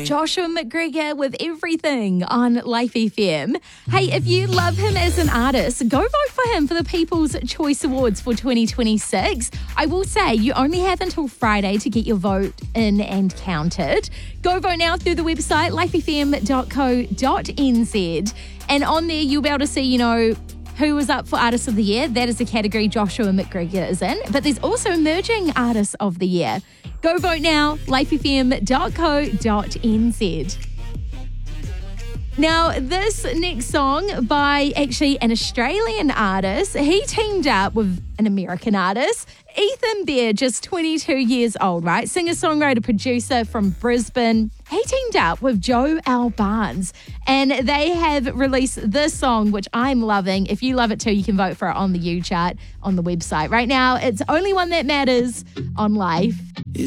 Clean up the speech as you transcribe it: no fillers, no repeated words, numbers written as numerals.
Joshua McGregor with Everything on Life FM. Hey, if you love him as an artist, go vote for him for the People's Choice Awards for 2026. I will say you only have until Friday to get your vote in and counted. Go vote now through the website lifefm.co.nz. And on there, you'll be able to see, who was up for Artist of the Year. That is the category Joshua McGregor is in. But there's also Emerging Artist of the Year. Go vote now, lifefm.co.nz. Now, this next song by actually an Australian artist, he teamed up with an American artist, Ethan Bear, just 22 years old, right? Singer-songwriter, producer from Brisbane. He teamed up with Joe L. Barnes, and they have released this song, which I'm loving. If you love it too, you can vote for it on the U chart on the website. Right now, it's Only One That Matters on Life.